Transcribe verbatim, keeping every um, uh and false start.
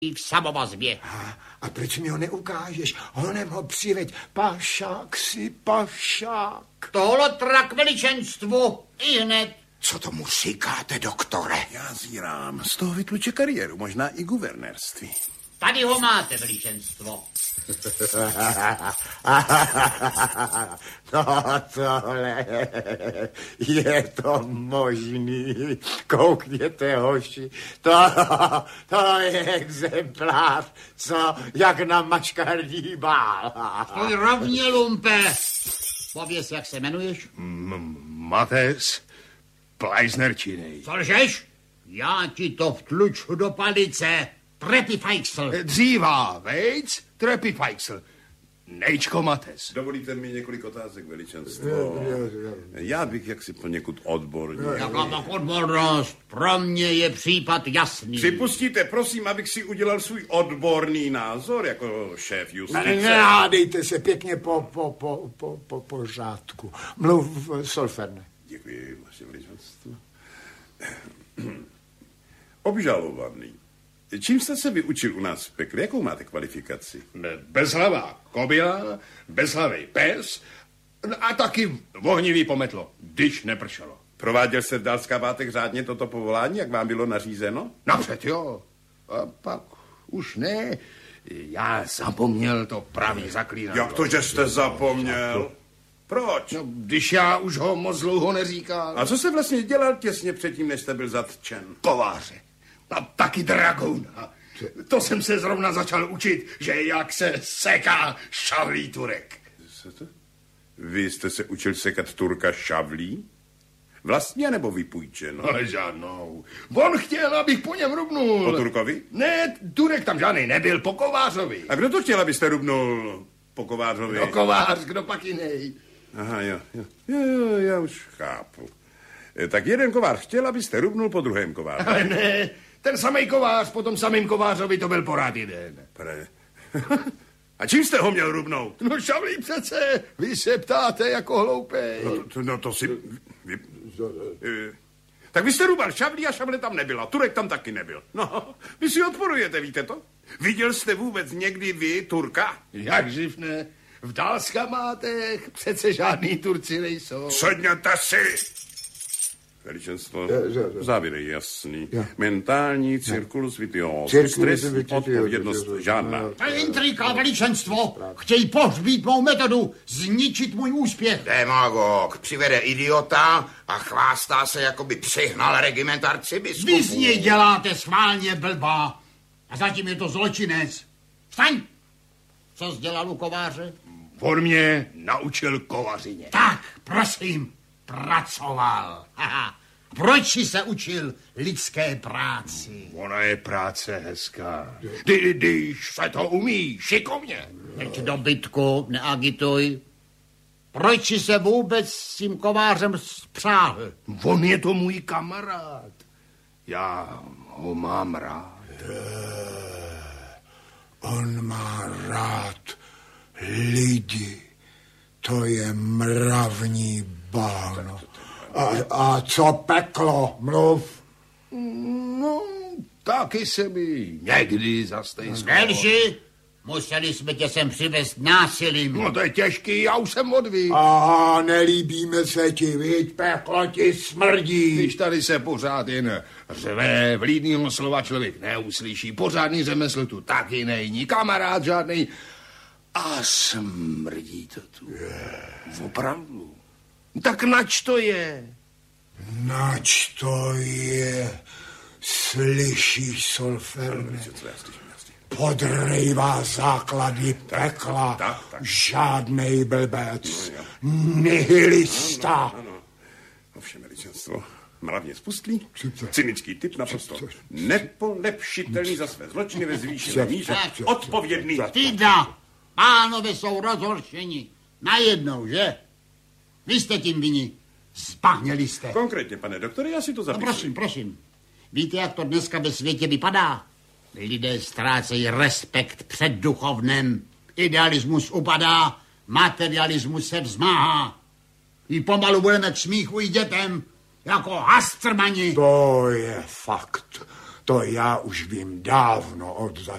v samovazbě. A, a proč mi ho neukážeš? Honem ho přiveď. Pašák si, pašák. Tohle trak veličenstvu i hned. Co tomu říkáte, doktore? Já zírám. Z toho vytluče kariéru, možná i guvernérství. Tady ho máte, veličenstvo. No tohle, je to možný. Koukněte, hoši, to, to je exemplář, co jak na mačkardí bál. Stoj rovně, lumpe. Pověz, jak se jmenuješ? Mates Pleisner-Činej. Co lžeš? Já ti to vtluču do palice. Trepifajksl. Dřívá vejc, Trepifajksl. Nejčko Mates. Dovolíte mi několik otázek, veličenstvo? Já bych jaksi poněkud odborně. Jaká pak odbornost? Pro mě je případ jasný. Připustíte, prosím, abych si udělal svůj odborný názor jako šéf justice. Nehádejte se pěkně po, po, po, po, po pořádku. Mluv, Solferne. Děkuji, vaše veličenstvo. Obžalovaný. Čím jste se vyučil u nás v pekle? Jakou máte kvalifikaci? Bezhlavá kobila, bezhlavý pes a taky vohnivý pometlo, když nepršelo. Prováděl se v Dalskábátech řádně toto povolání, jak vám bylo nařízeno? Napřed jo, a pak už ne. Já zapomněl to pravý zaklínadlo. Jak to, že jste zapomněl? Proč? No, když já už ho moc dlouho neříkal. A co jste vlastně dělal těsně předtím, než jste byl zatčen? Kováře. A taky dragouna. To jsem se zrovna začal učit, že jak se seká šavlí Turek. Co to? Vy jste se učil sekat Turka šavlí? Vlastně nebo vypůjčeno? Ale žádnou. On chtěl, abych po něm rubnul. Po Turkovi? Ne, Turek tam žádný nebyl, po Kovářovi. A kdo to chtěl, abyste rubnul po Kovářovi? No Kovář, kdo pak jiný? Aha, jo, jo, jo, jo, já už chápu. Tak jeden kovář chtěl, abyste rubnul po druhém kováři. Ale ne, ten samej Kovář po tom samým Kovářovi to byl porád jeden. Pre... A čím jste ho měl rubnout? No šavlí přece, vy se ptáte jako hloupej. No to, no to si... Vy... Tak vy jste rubal šavlí a šavle tam nebyla. Turek tam taky nebyl. No, vy si odporujete, víte to? Viděl jste vůbec někdy vy Turka? Jak živ ne? V Dalskamátech přece žádný Turci nejsou. Sedněte si! Veličenstvo, závěr je jasný. Mentální cirkulus vitiosus, stresní odpovědnost žádná. Intrika, veličenstvo, chtějí pohřbít mou metodu, zničit můj úspěch. Demagog přivede idiota a chvástá se, jako by přihnal regiment arcibiskupů. Vy z něj děláte schválně blbá a zatím je to zločinec. Vstaň! Co jsi dělal u kováře? On mě naučil kovařině. Tak, prosím, pracoval. Haha. Proč jsi se učil lidské práci? Ona je práce hezká. Kdy, když se to umí, šikovně. Teď dobytku, neagituj. Proč jsi se vůbec s tím kovářem spřáhl? On je to můj kamarád. Já ho mám rád. On má rád lidi. To je mravní báno. A, a co peklo? Mluv. No, taky se mi někdy zastejskalo. Nelži, museli jsme tě sem přivést násilím. No to je těžký, já už jsem odvyk. Aha, nelíbíme se ti, viď, peklo ti smrdí. Když tady se pořád jen řve, vlídnýho slova člověk neuslyší, pořádný řemesl tu taky není, kamarád žádnej. A smrdí to tu. Yeah. Opravdu. Tak nač to je? Nač to je? Slyšíš, Solferne? Podrývá základy pekla. Tak, tak. Žádnej blbec. Nihilista. Ano, ano. Ovšem, veličenstvo, mravně spustlý, cynický typ, naprosto nepolepšitelný za své zločiny ve zvýšené míře, odpovědný. Týda, pánové jsou rozhoršeni. Najednou, že? Vy jste tím vini. Zbahněli jste. Konkrétně, pane doktore, já si to zapisuji. No prosím, prosím. Víte, jak to dneska ve světě vypadá? Lidé ztrácejí respekt před duchovnem. Idealismus upadá, materialismus se vzmáhá. I pomalu budeme k smíchu i dětem, jako hastrmani. To je fakt. To já už vím dávno od